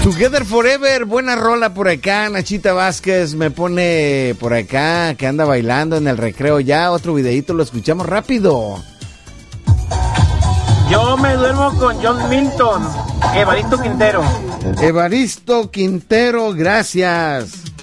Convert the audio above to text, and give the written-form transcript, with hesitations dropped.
Together Forever, buena rola por acá. Nachita Vázquez me pone por acá que anda bailando en el recreo ya. Otro videito, lo escuchamos rápido. Yo me duermo con John Milton, Evaristo Quintero. Evaristo Quintero, gracias.